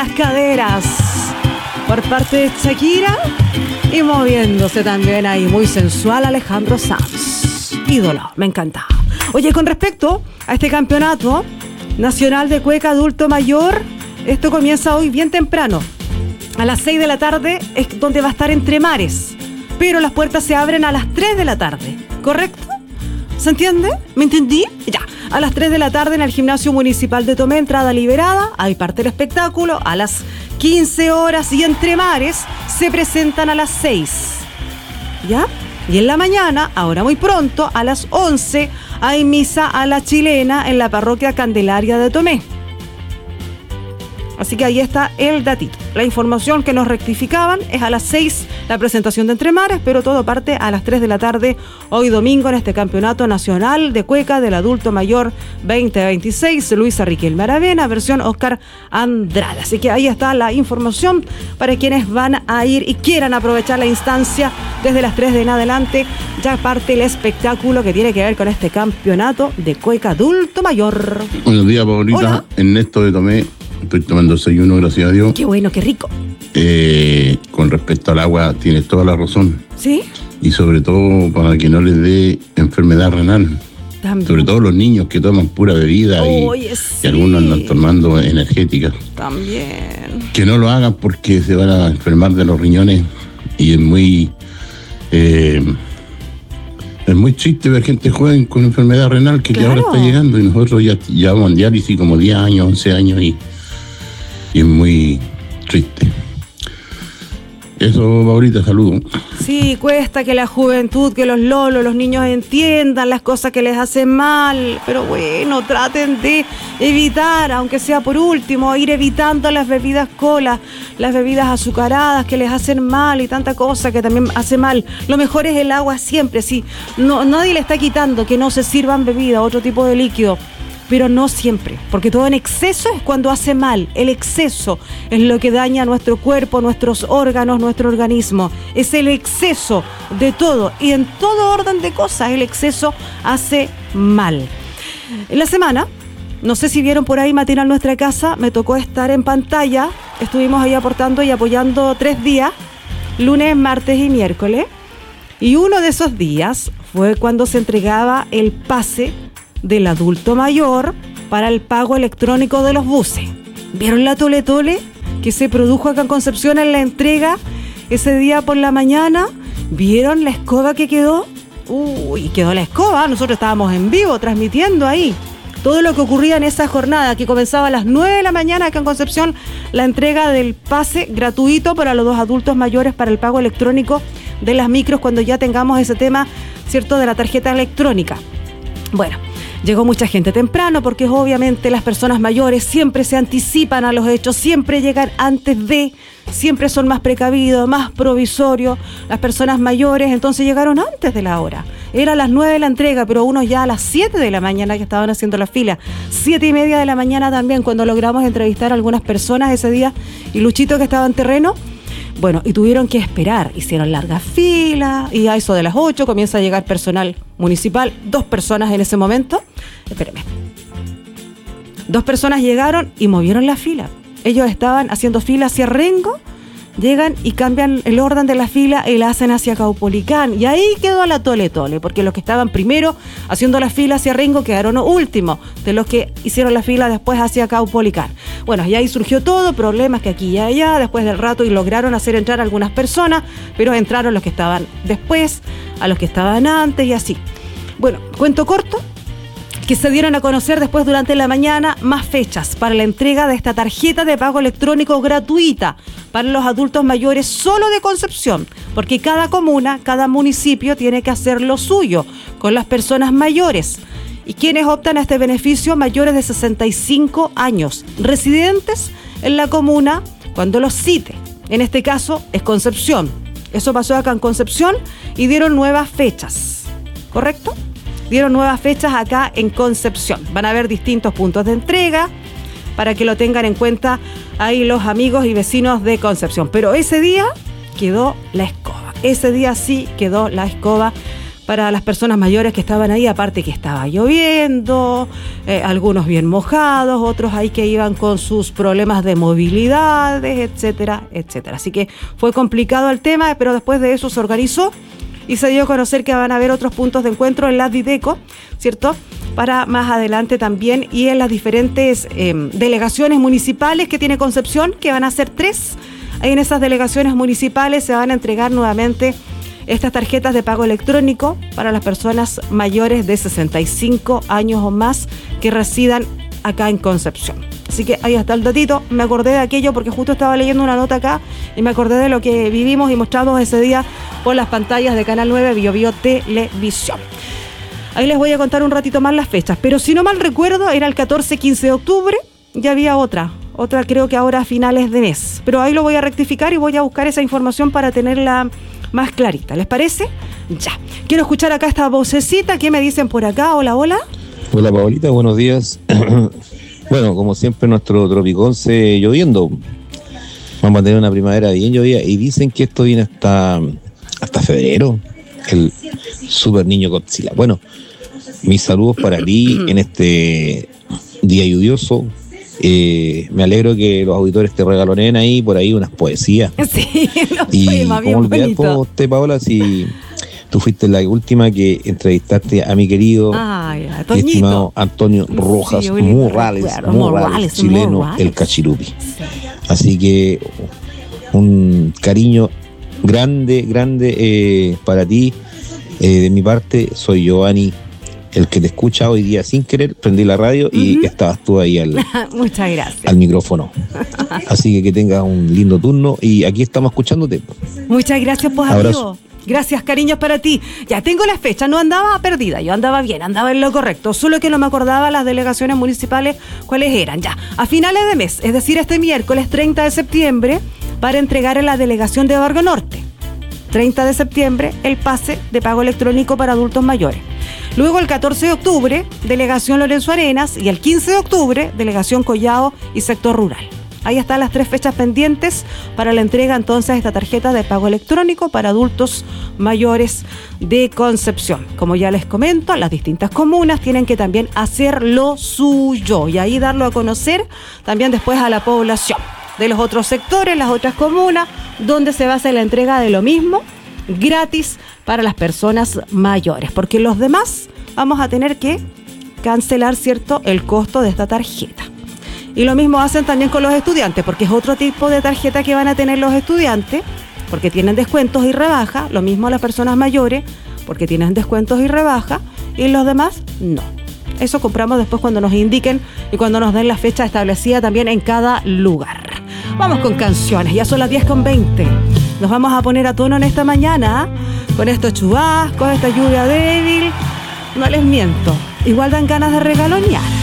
Las caderas por parte de Shakira y moviéndose también ahí muy sensual Alejandro Sanz. Ídolo, me encanta. Oye, con respecto a este campeonato nacional de cueca adulto mayor, esto comienza hoy bien temprano. A las 6 de la tarde es donde va a estar Entre Mares, pero las puertas se abren a las 3 de la tarde, ¿correcto? ¿Se entiende? ¿Me entendí? Ya. A las 3 de la tarde en el Gimnasio Municipal de Tomé, entrada liberada, ahí parte el espectáculo. A las 15 horas y Entre Mares se presentan a las 6. ¿Ya? Y en la mañana, ahora muy pronto, a las 11, hay misa a la chilena en la parroquia Candelaria de Tomé. Así que ahí está el datito. La información que nos rectificaban es a las 6 la presentación de Entre Mares, pero todo parte a las 3 de la tarde hoy domingo en este Campeonato Nacional de Cueca del Adulto Mayor 2026, Luisa Riquelme Aravena, versión Oscar Andrade. Así que ahí está la información para quienes van a ir y quieran aprovechar la instancia desde las 3 de en adelante. Ya parte el espectáculo que tiene que ver con este Campeonato de Cueca Adulto Mayor. Buenos días, Paulita. Hola. Ernesto de Tomé. Estoy tomando desayuno, gracias a Dios. Qué bueno, qué rico. Con respecto al agua, tienes toda la razón. ¿Sí? Y sobre todo para que no les dé enfermedad renal. También. Sobre todo los niños que toman pura bebida y algunos andan tomando energéticas. También. Que no lo hagan porque se van a enfermar de los riñones y es muy triste ver gente joven con enfermedad renal que ahora está llegando y nosotros ya llevamos en diálisis como 10 años, 11 años y es muy triste. Eso, Paulita, saludo. Sí, cuesta que la juventud, que los lolos, los niños entiendan las cosas que les hacen mal, pero bueno, traten de evitar, aunque sea por último, ir evitando las bebidas cola, las bebidas azucaradas que les hacen mal y tanta cosa que también hace mal. Lo mejor es el agua siempre, sí. No, nadie le está quitando que no se sirvan bebidas, otro tipo de líquido. Pero no siempre, porque todo en exceso es cuando hace mal. El exceso es lo que daña nuestro cuerpo, nuestros órganos, nuestro organismo. Es el exceso de todo y en todo orden de cosas el exceso hace mal. En la semana, no sé si vieron por ahí Matinal Nuestra Casa, me tocó estar en pantalla. Estuvimos ahí aportando y apoyando 3 días, lunes, martes y miércoles. Y uno de esos días fue cuando se entregaba el pase del adulto mayor para el pago electrónico de los buses. ¿Vieron la tole tole que se produjo acá en Concepción en la entrega ese día por la mañana? ¿Vieron la escoba que quedó? Uy, quedó la escoba. Nosotros estábamos en vivo transmitiendo ahí todo lo que ocurría en esa jornada que comenzaba a las 9 de la mañana acá en Concepción, la entrega del pase gratuito para los 2 adultos mayores para el pago electrónico de las micros cuando ya tengamos ese tema, ¿cierto?, de la tarjeta electrónica. Bueno, llegó mucha gente temprano porque obviamente las personas mayores siempre se anticipan a los hechos, siempre llegan antes de, siempre son más precavidos, más provisorios. Las personas mayores entonces llegaron antes de la hora. Era a las 9 de la entrega, pero unos ya a las 7 de la mañana que estaban haciendo la fila. 7:30 de la mañana también cuando logramos entrevistar a algunas personas ese día y Luchito que estaba en terreno. Bueno, y tuvieron que esperar, hicieron largas filas y a eso de las 8 comienza a llegar personal municipal, 2 personas en ese momento. Espérame. 2 personas llegaron y movieron la fila. Ellos estaban haciendo fila hacia Rengo, llegan y cambian el orden de la fila y la hacen hacia Caupolicán. Y ahí quedó la tole tole, porque los que estaban primero haciendo la fila hacia Rengo quedaron últimos de los que hicieron la fila después hacia Caupolicán. Bueno, y ahí surgió todo, problemas que aquí y allá, después del rato, y lograron hacer entrar a algunas personas, pero entraron los que estaban después, a los que estaban antes y así. Bueno, cuento corto, que se dieron a conocer después durante la mañana más fechas para la entrega de esta tarjeta de pago electrónico gratuita para los adultos mayores solo de Concepción, porque cada comuna, cada municipio tiene que hacer lo suyo con las personas mayores. Y quienes optan a este beneficio, mayores de 65 años, residentes en la comuna cuando los cite. En este caso es Concepción. Eso pasó acá en Concepción y dieron nuevas fechas, ¿correcto? Dieron nuevas fechas acá en Concepción. Van a haber distintos puntos de entrega para que lo tengan en cuenta ahí los amigos y vecinos de Concepción. Pero ese día quedó la escoba. Ese día sí quedó la escoba para las personas mayores que estaban ahí, aparte que estaba lloviendo, algunos bien mojados, otros ahí que iban con sus problemas de movilidades, etcétera, etcétera. Así que fue complicado el tema, pero después de eso se organizó y se dio a conocer que van a haber otros puntos de encuentro en la Dideco, ¿cierto?, para más adelante también, y en las diferentes delegaciones municipales que tiene Concepción, que van a ser 3. Ahí en esas delegaciones municipales se van a entregar nuevamente estas tarjetas de pago electrónico para las personas mayores de 65 años o más que residan acá en Concepción. Así que ahí está el datito. Me acordé de aquello porque justo estaba leyendo una nota acá y me acordé de lo que vivimos y mostramos ese día por las pantallas de Canal 9 Biobío Televisión. Ahí les voy a contar un ratito más las fechas, pero si no mal recuerdo era el 14-15 de octubre, ya había otra creo que ahora a finales de mes, pero ahí lo voy a rectificar y voy a buscar esa información para tenerla más clarita, ¿les parece? Ya, quiero escuchar acá esta vocecita. ¿Qué me dicen por acá? Hola, hola. Hola Paolita, buenos días. Bueno, como siempre nuestro Tropiconce lloviendo. Vamos a tener una primavera bien llovida y dicen que esto viene hasta febrero, el super niño Godzilla. Bueno, mis saludos para ti en este día lluvioso. Me alegro que los auditores te regalonen ahí por ahí unas poesías. Sí, y cómo olvidar usted, Paola, si tú fuiste la última que entrevistaste a mi querido y estimado Antonio Rojas Morales, chileno, el Cachirupi. Sí. Así que un cariño grande para ti. De mi parte, soy Giovanni, el que te escucha hoy día sin querer. Prendí la radio y estabas tú ahí Muchas gracias. Al micrófono. Así que tengas un lindo turno y aquí estamos escuchándote. Muchas gracias, pues, amigo. Gracias, cariños para ti. Ya tengo las fechas, no andaba perdida, yo andaba bien, andaba en lo correcto, solo que no me acordaba las delegaciones municipales cuáles eran. Ya, a finales de mes, es decir, este miércoles 30 de septiembre, para entregar en la delegación de Barrio Norte. 30 de septiembre, el pase de pago electrónico para adultos mayores. Luego el 14 de octubre, delegación Lorenzo Arenas, y el 15 de octubre, delegación Collao y sector rural. Ahí están las 3 fechas pendientes para la entrega entonces de esta tarjeta de pago electrónico para adultos mayores de Concepción. Como ya les comento, las distintas comunas tienen que también hacer lo suyo y ahí darlo a conocer también después a la población de los otros sectores, las otras comunas, donde se va a hacer la entrega de lo mismo, gratis para las personas mayores, porque los demás vamos a tener que cancelar, ¿cierto?, el costo de esta tarjeta. Y lo mismo hacen también con los estudiantes, porque es otro tipo de tarjeta que van a tener los estudiantes, porque tienen descuentos y rebaja. Lo mismo las personas mayores, porque tienen descuentos y rebaja, y los demás no. Eso compramos después cuando nos indiquen y cuando nos den la fecha establecida también en cada lugar. Vamos con canciones, ya son las 10:20. Nos vamos a poner a tono en esta mañana, con estos chubascos, esta lluvia débil. No les miento, igual dan ganas de regalonear.